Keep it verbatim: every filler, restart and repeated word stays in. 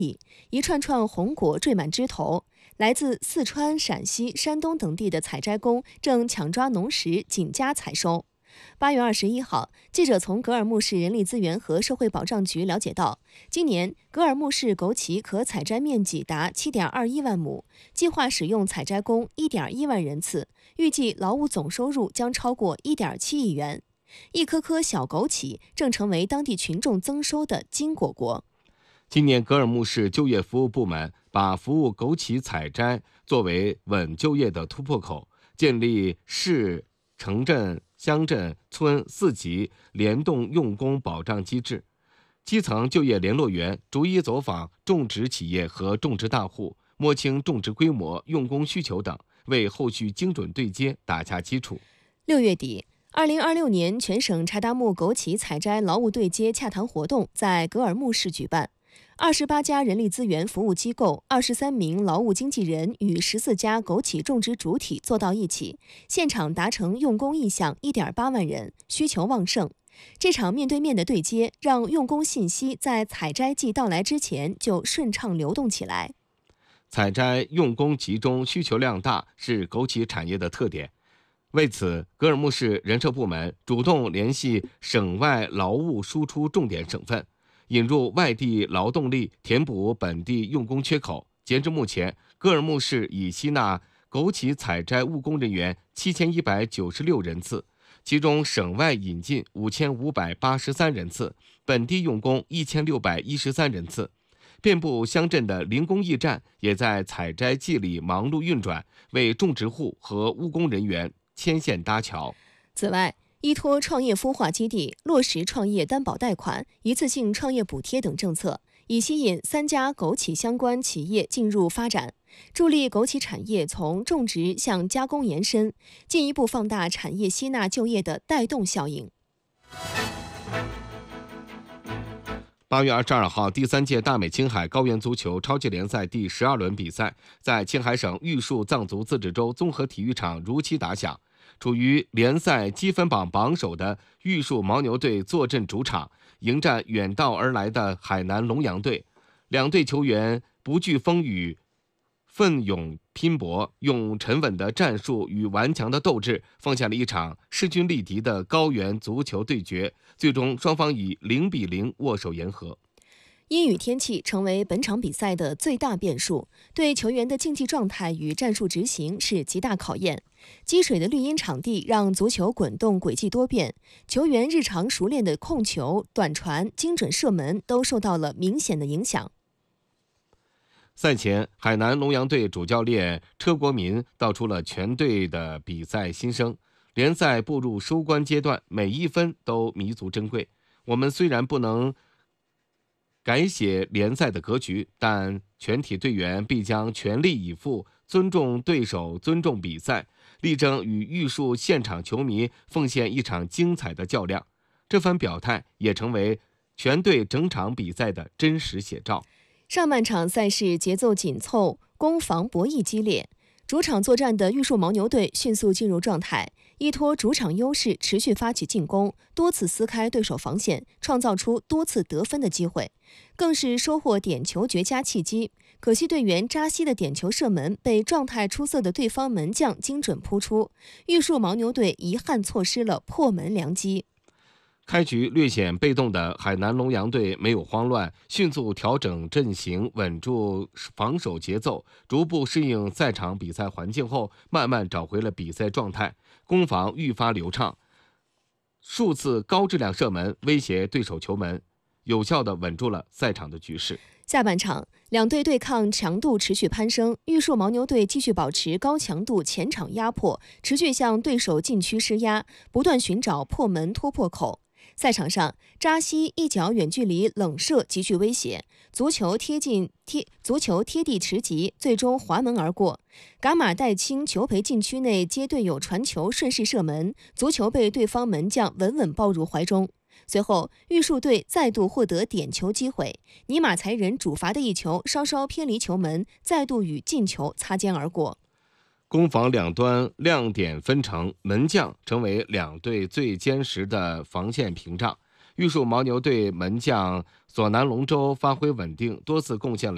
一串串红果缀满枝头。来自四川、陕西、山东等地的采摘工正抢抓农时，紧加采收。八月二十一号，记者从格尔木市人力资源和社会保障局了解到，今年格尔木市枸杞可采摘面积达 七点二一万亩，计划使用采摘工 一点一万人次，预计劳务总收入将超过 一点七亿元。一颗颗小枸杞正成为当地群众增收的金果果。 今年格尔木市就业服务部门把服务枸杞采摘作为稳就业的突破口，建立市、城镇、乡镇、村四级联动用工保障机制，基层就业联络员逐一走访种植企业和种植大户，摸清种植规模、用工需求等，为后续精准对接打下基础。 六月底，二零二六年全省柴达木枸杞采摘劳务对接洽谈活动在格尔木市举办。二十八家人力资源服务机构、二十三名劳务经纪人与十四家枸杞种植主体坐到一起，现场达成用工意向 一点八万人，需求旺盛。这场面对面的对接，让用工信息在采摘季到来之前就顺畅流动起来。 采摘用工集中、需求量大是枸杞产业的特点。为此，格尔木市人社部门主动联系省外劳务输出重点省份，引入外地劳动力，填补本地用工缺口。截至目前，格尔木市已吸纳枸杞采摘务工人员七千一百九十六人次，其中省外引进五千五百八十三人次，本地用工一千六百一十三人次。遍布乡镇的零工驿站也在采摘季里忙碌运转，为种植户和务工人员牵线搭桥。 此外，依托创业孵化基地落实创业担保贷款、一次性创业补贴等政策，以吸引三家枸杞相关企业进入发展，助力枸杞产业从种植向加工延伸，进一步放大产业吸纳就业的带动效应。 八月二十二号，第三届大美青海高原足球超级联赛第十二轮比赛在青海省玉树藏族自治州综合体育场如期打响。处于联赛积分榜榜首的玉树牦牛队坐镇主场，迎战远道而来的海南龙阳队。两队球员不惧风雨，奋勇拼搏，用沉稳的战术与顽强的斗志，奉献了一场势均力敌的高原足球对决。最终，双方以零比零握手言和。 阴雨天气成为本场比赛的最大变数，对球员的竞技状态与战术执行是极大考验。积水的绿茵场地让足球滚动轨迹多变，球员日常熟练的控球、短传、精准射门都受到了明显的影响。 赛前，海南龙阳队主教练车国民道出了全队的比赛心声。联赛步入收官阶段，每一分都弥足珍贵。我们虽然不能改写联赛的格局，但全体队员必将全力以赴，尊重对手，尊重比赛，力争与玉树现场球迷奉献一场精彩的较量。这番表态也成为全队整场比赛的真实写照。 上半场赛事节奏紧凑，攻防博弈激烈。主场作战的玉树牦牛队迅速进入状态，依托主场优势持续发起进攻，多次撕开对手防线，创造出多次得分的机会，更是收获点球绝佳契机。可惜队员扎西的点球射门被状态出色的对方门将精准扑出，玉树牦牛队遗憾错失了破门良机。 开局略显被动的海南龙阳队没有慌乱，迅速调整阵型，稳住防守节奏，逐步适应赛场比赛环境后，慢慢找回了比赛状态，攻防愈发流畅，数次高质量射门威胁对手球门，有效地稳住了赛场的局势。 下半场，两队对抗强度持续攀升，玉树牦牛队继续保持高强度前场压迫，持续向对手禁区施压，不断寻找破门突破口。赛场上，扎西一脚远距离冷射极具威胁，足球贴近贴足球贴地直击，最终滑门而过。噶马代清球陪禁区内接队友传球顺势射门，足球被对方门将稳稳抱入怀中。随后，玉树队再度获得点球机会，尼玛才人主罚的一球稍稍偏离球门，再度与进球擦肩而过。 攻防两端亮点纷呈，门将成为两队最坚实的防线屏障。玉树牦牛队门将索南龙舟发挥稳定，多次贡献了